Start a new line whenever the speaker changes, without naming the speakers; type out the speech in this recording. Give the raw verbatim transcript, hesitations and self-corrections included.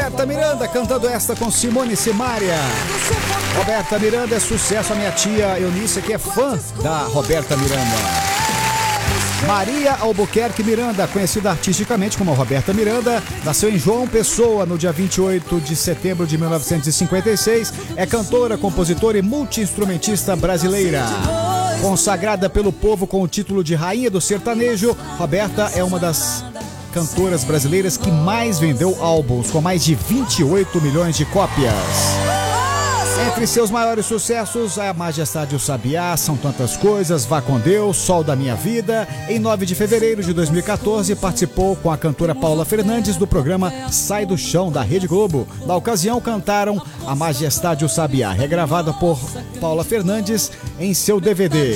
Roberta Miranda cantando esta com Simone Simaria. Roberta Miranda é sucesso, a minha tia Eunice que é fã da Roberta Miranda. Maria Albuquerque Miranda, conhecida artisticamente como Roberta Miranda, nasceu em João Pessoa no dia vinte e oito de setembro de mil novecentos e cinquenta e seis, é cantora, compositora e multi-instrumentista brasileira. Consagrada pelo povo com o título de Rainha do Sertanejo, Roberta é uma das cantoras brasileiras que mais vendeu álbuns, com mais de vinte e oito milhões de cópias. Entre seus maiores sucessos, A Majestade e o Sabiá, São Tantas Coisas, Vá com Deus, Sol da Minha Vida. Em nove de fevereiro de dois mil e quatorze, participou com a cantora Paula Fernandes do programa Sai do Chão, da Rede Globo. Na ocasião, cantaram A Majestade e o Sabiá, regravada por Paula Fernandes em seu D V D.